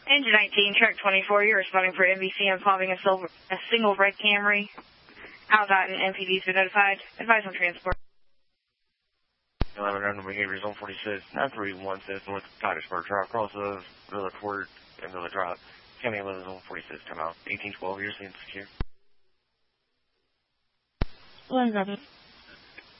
Engine 19, track 24, you're responding for NBC involving a single red Camry. Aldott and MPD's been notified. Advise on transport. 11 random behavior zone 46, 931 says North Titusburg, trial cross of Villa Court and Villa Drive. County 11 zone 46, come out. 1812, you're seeing secure. 11 copy.